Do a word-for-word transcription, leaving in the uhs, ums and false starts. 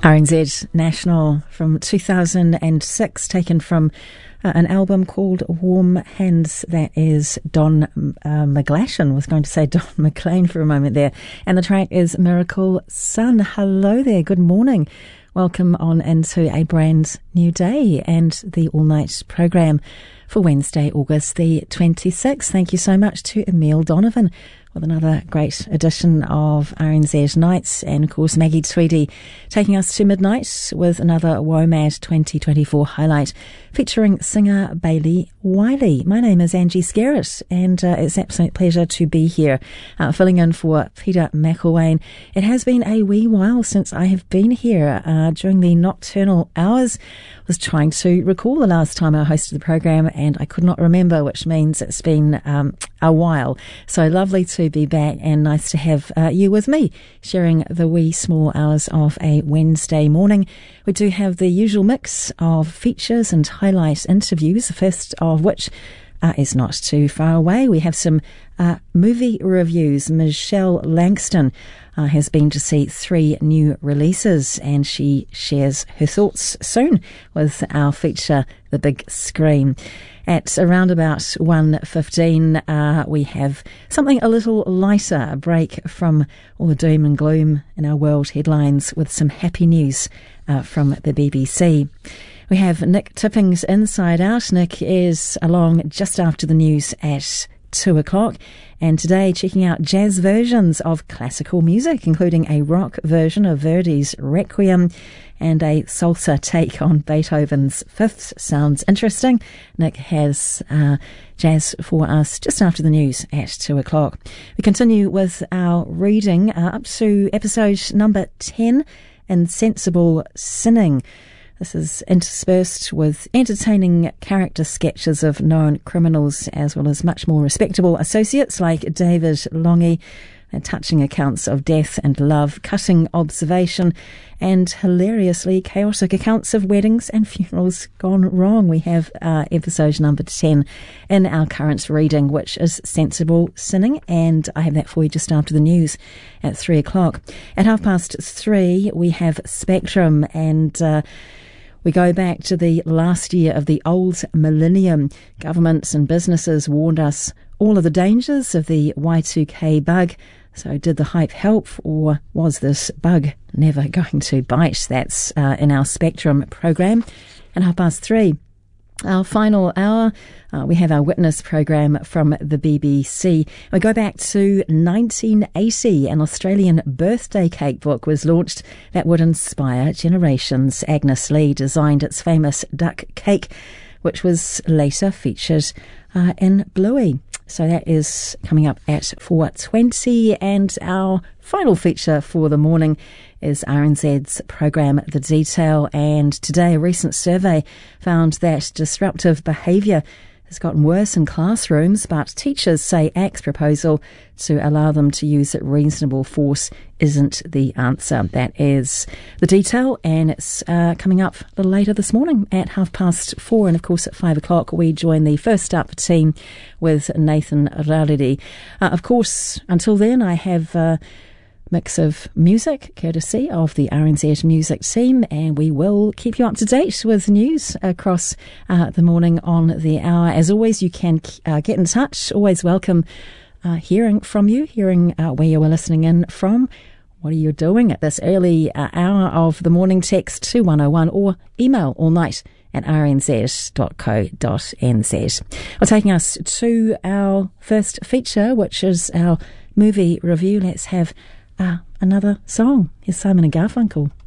R N Z National from two thousand six, taken from uh, an album called Warm Hands. That is Don uh, McGlashan. I was going to say Don McLean for a moment there. And the track is Miracle Sun. Hello there, good morning. Welcome on into a brand new day and the all-night program for Wednesday, August the twenty-sixth. Thank you so much to Emile Donovan with another great edition of R N Z Nights, and of course Maggie Tweedy taking us to midnight with another WOMAD twenty twenty-four highlight featuring singer Bailey Wiley. My name is Angie Skerritt, and uh, it's an absolute pleasure to be here uh, filling in for Peter McElwain. It has been a wee while since I have been here uh, during the nocturnal hours. I was trying to recall the last time I hosted the program and I could not remember, which means it's been um, a while. So lovely to be back and nice to have uh, you with me sharing the wee small hours of a Wednesday morning. We do have the usual mix of features and highlight interviews, the first of which uh, is not too far away. We have some uh, movie reviews. Michelle Langston Uh, has been to see three new releases, and she shares her thoughts soon with our feature, The Big Screen. At around about one fifteen, uh, we have something a little lighter, a break from all the doom and gloom in our world headlines with some happy news uh, from the B B C. We have Nick Tipping's Inside Out. Nick is along just after the news at two o'clock, and today checking out jazz versions of classical music, including a rock version of Verdi's Requiem and a salsa take on Beethoven's Fifth. Sounds interesting. Nick has uh, jazz for us just after the news at two o'clock. We continue with our reading uh, up to episode number ten, Insensible Sinning. This is interspersed with entertaining character sketches of known criminals as well as much more respectable associates like David Longy, and touching accounts of death and love, cutting observation, and hilariously chaotic accounts of weddings and funerals gone wrong. We have uh, episode number ten in our current reading, which is Sensible Sinning, and I have that for you just after the news at three o'clock. At half past three, we have Spectrum, and uh, we go back to the last year of the old millennium. Governments and businesses warned us all of the dangers of the Y two K bug. So did the hype help, or was this bug never going to bite? That's uh, in our Spectrum program. And half past three, our final hour, uh, we have our Witness program from the B B C. We go back to nineteen eighty. An Australian birthday cake book was launched that would inspire generations. Agnes Lee designed its famous duck cake, which was later featured uh, in Bluey. So that is coming up at four twenty, and our final feature for the morning is R N Z's program The Detail. And today a recent survey found that disruptive behaviour has gotten worse in classrooms, but teachers say A C T's proposal to allow them to use reasonable force isn't the answer. That is The Detail, and it's uh, coming up a little later this morning at half past four. And of course at five o'clock we join the First Up team with Nathan Raredi. Uh, of course, until then I have Uh, mix of music courtesy of the R N Z music team, and we will keep you up to date with news across uh, the morning on the hour. As always, you can uh, get in touch. Always welcome uh, hearing from you, hearing uh, where you are listening in from. What are you doing at this early uh, hour of the morning? Text two one oh one or email all night at r n z dot co dot n z. Well, taking us to our first feature, which is our movie review, let's have Uh, another song. Here's Simon and Garfunkel.